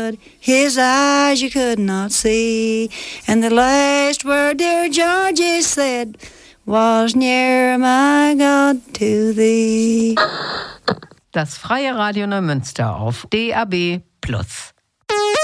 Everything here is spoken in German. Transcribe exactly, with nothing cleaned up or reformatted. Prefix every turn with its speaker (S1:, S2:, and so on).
S1: blood. His eyes you could not see. And the last word dear Georgie said was near my God to thee.
S2: Das Freie Radio Neumünster auf D A B Plus.